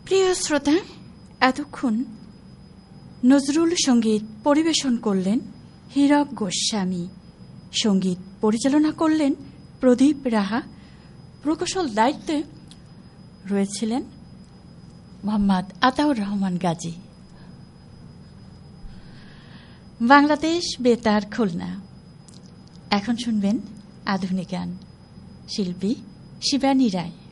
প্রিয় শ্রোতা, এতক্ষণ নজরুল সঙ্গীত পরিবেশন করলেন হীরক গোস্বামী, সঙ্গীত পরিচালনা করলেন প্রদীপ রাহা, প্রকৌশল দায়িত্বে রয়েছিলেন মোহাম্মদ আতাউর রহমান গাজী। বাংলাদেশ বেতার খুলনা। এখন শুনবেন আধুনিক গান, শিল্পী শিবানী রায়।